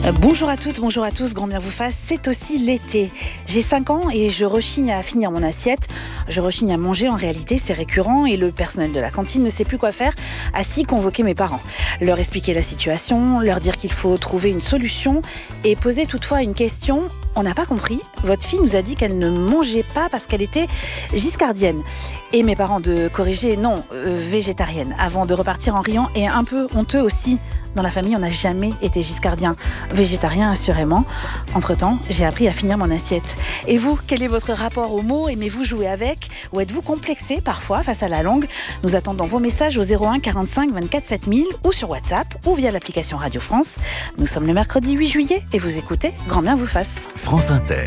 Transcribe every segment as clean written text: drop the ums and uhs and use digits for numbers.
Bonjour à toutes, bonjour à tous, grand bien vous fasse, c'est aussi l'été. J'ai 5 ans et je rechigne à finir mon assiette. Je rechigne à manger, en réalité c'est récurrent et le personnel de la cantine ne sait plus quoi faire, ainsi convoquer mes parents. Leur expliquer la situation, leur dire qu'il faut trouver une solution et poser toutefois une question. On n'a pas compris, votre fille nous a dit qu'elle ne mangeait pas parce qu'elle était giscardienne. Et mes parents de corriger, non, végétarienne, avant de repartir en riant et un peu honteux aussi. Dans la famille, on n'a jamais été giscardien, végétarien assurément. Entre-temps, j'ai appris à finir mon assiette. Et vous, quel est votre rapport aux mots? Aimez-vous jouer avec? Ou êtes-vous complexé parfois face à la langue? Nous attendons vos messages au 01 45 24 7000 ou sur WhatsApp ou via l'application Radio France. Nous sommes le mercredi 8 juillet et vous écoutez Grand bien vous fasse. France Inter.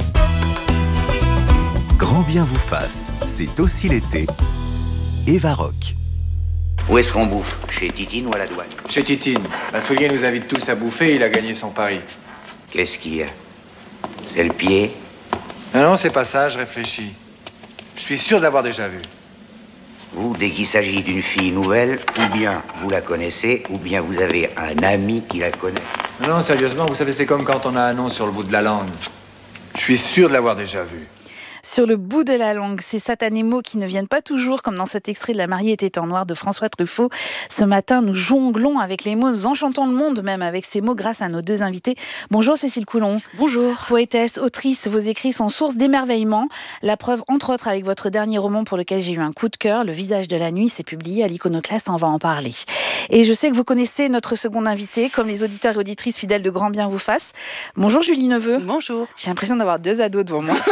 Grand bien vous fasse, c'est aussi l'été. Eva Rock. Où est-ce qu'on bouffe? Chez Titine ou à la douane? Chez Titine. Basoulier nous invite tous à bouffer, il a gagné son pari. Qu'est-ce qu'il y a? C'est le pied? Non, c'est pas ça, je réfléchis. Je suis sûr de l'avoir déjà vu. Vous, dès qu'il s'agit d'une fille nouvelle, ou bien vous la connaissez, ou bien vous avez un ami qui la connaît. Non, sérieusement, vous savez, c'est comme quand on a un nom sur le bout de la langue. Je suis sûr de l'avoir déjà vu. Sur le bout de la langue, ces satanés mots qui ne viennent pas toujours, comme dans cet extrait de La mariée était en noir de François Truffaut. Ce matin, nous jonglons avec les mots, nous enchantons le monde même avec ces mots grâce à nos deux invités. Bonjour Cécile Coulon. Bonjour. Poétesse, autrice, vos écrits sont source d'émerveillement. La preuve, entre autres, avec votre dernier roman pour lequel j'ai eu un coup de cœur, Le visage de la nuit, c'est publié à l'Iconoclaste, on va en parler. Et je sais que vous connaissez notre second invité, comme les auditeurs et auditrices fidèles de Grand bien vous fasse. Bonjour Julie Neveu. Bonjour. J'ai l'impression d'avoir deux ados devant moi.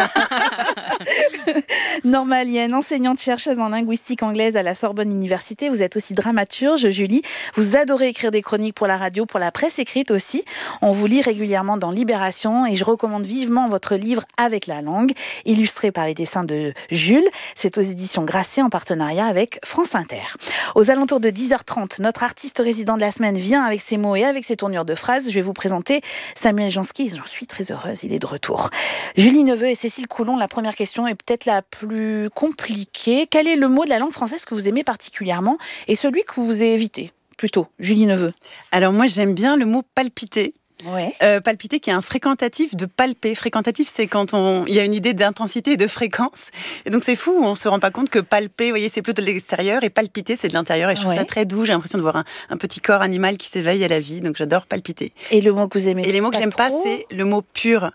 Norma Lienne, enseignante chercheuse en linguistique anglaise à la Sorbonne Université. Vous êtes aussi dramaturge, Julie. Vous adorez écrire des chroniques pour la radio, pour la presse écrite aussi. On vous lit régulièrement dans Libération et je recommande vivement votre livre Avec la langue, illustré par les dessins de Jules. C'est aux éditions Grasset en partenariat avec France Inter. Aux alentours de 10h30, notre artiste résident de la semaine vient avec ses mots et avec ses tournures de phrases. Je vais vous présenter Samuel Jansky. J'en suis très heureuse, il est de retour. Julie Neveu et Cécile Coulon, la première question est peut-être la plus compliquée. Quel est le mot de la langue française que vous aimez particulièrement et celui que vous évitez plutôt, Julie Neveu? Alors moi j'aime bien le mot palpiter. Ouais. Palpiter qui est un fréquentatif de palper. Fréquentatif, c'est quand il y a une idée d'intensité et de fréquence. Et donc c'est fou, on se rend pas compte que palper, vous voyez, c'est plutôt de l'extérieur et palpiter, c'est de l'intérieur. Et je trouve ça très doux. J'ai l'impression de voir un petit corps animal qui s'éveille à la vie. Donc j'adore palpiter. Et le mot que vous aimez? Et les mots que j'aime pas, c'est le mot pur.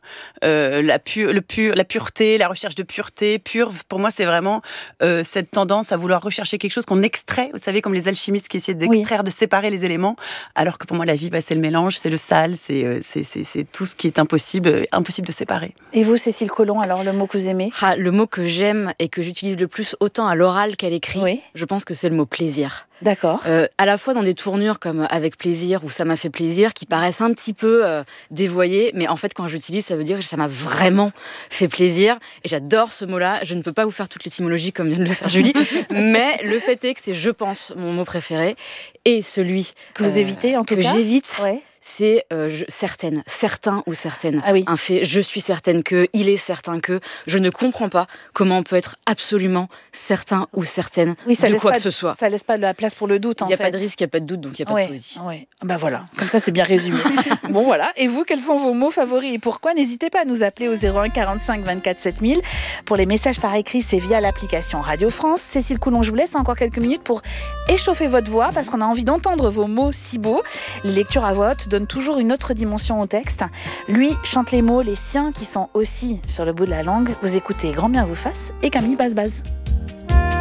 La pureté, la recherche de pureté. Pur, pour moi, c'est vraiment cette tendance à vouloir rechercher quelque chose qu'on extrait. Vous savez, comme les alchimistes qui essaient d'extraire, de séparer les éléments. Alors que pour moi, la vie, c'est le mélange, c'est le sale, c'est tout ce qui est impossible de séparer. Et vous, Cécile Coulon, alors le mot que vous aimez? Le mot que j'aime et que j'utilise le plus autant à l'oral qu'à l'écrit, je pense que c'est le mot plaisir. D'accord. À la fois dans des tournures comme avec plaisir ou ça m'a fait plaisir, qui paraissent un petit peu dévoyées, mais en fait quand j'utilise, ça veut dire que ça m'a vraiment fait plaisir. Et j'adore ce mot-là. Je ne peux pas vous faire toute l'étymologie comme vient de le faire Julie, mais le fait est que c'est, je pense, mon mot préféré et celui que vous évitez en tout cas. Que j'évite. Ouais. C'est certaine, certain ou certaine. Ah oui. Un fait, je suis certaine que, il est certain que, je ne comprends pas comment on peut être absolument certain ou certaine de quoi que ce soit. Ça laisse pas de la place pour le doute, en fait. Il n'y a pas de risque, il n'y a pas de doute, donc il n'y a pas de poésie. Ouais. Ben voilà, comme ça c'est bien résumé. Bon voilà, et vous, quels sont vos mots favoris et pourquoi? N'hésitez pas à nous appeler au 01 45 24 7000. Pour les messages par écrit, c'est via l'application Radio France. Cécile Coulon, je vous laisse encore quelques minutes pour échauffer votre voix parce qu'on a envie d'entendre vos mots si beaux. Les lectures à voix haute donnent toujours une autre dimension au texte. Lui chante les mots, les siens qui sont aussi sur le bout de la langue. Vous écoutez Grand bien vous fasse et Camille Base.